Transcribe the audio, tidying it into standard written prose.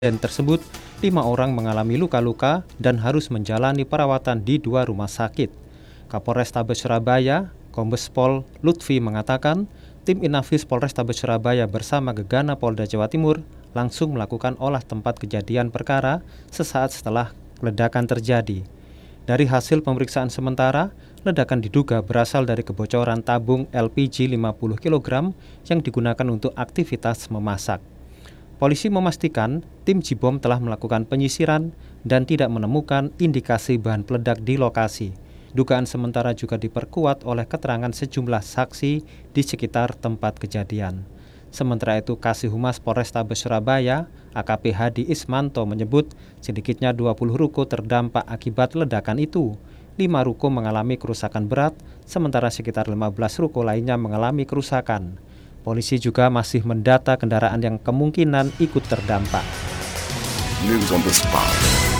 tersebut, 5 orang mengalami luka-luka dan harus menjalani perawatan di 2 rumah sakit. Kapolrestabes Surabaya, Kombes Pol Lutfi mengatakan, tim Inafis Polrestabes Surabaya bersama Gegana Polda Jawa Timur langsung melakukan olah tempat kejadian perkara sesaat setelah ledakan terjadi. Dari hasil pemeriksaan sementara, ledakan diduga berasal dari kebocoran tabung LPG 50 kg yang digunakan untuk aktivitas memasak. Polisi memastikan tim Jibom telah melakukan penyisiran dan tidak menemukan indikasi bahan peledak di lokasi. Dugaan sementara juga diperkuat oleh keterangan sejumlah saksi di sekitar tempat kejadian. Sementara itu, Kasih Humas Polrestabes Surabaya, AKP Hadi Ismanto menyebut sedikitnya 20 ruko terdampak akibat ledakan itu. 5 ruko mengalami kerusakan berat, sementara sekitar 15 ruko lainnya mengalami kerusakan. Polisi juga masih mendata kendaraan yang kemungkinan ikut terdampak. News on the spot.